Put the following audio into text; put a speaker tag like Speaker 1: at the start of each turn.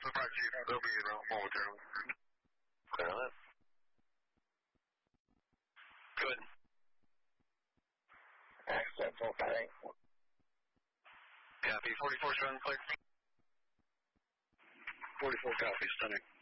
Speaker 1: Fire Chief. They'll be around momentarily.
Speaker 2: Clear on that. Good.
Speaker 3: Access okay.
Speaker 1: Copy. 44-7, clear. 44 copy, stunning.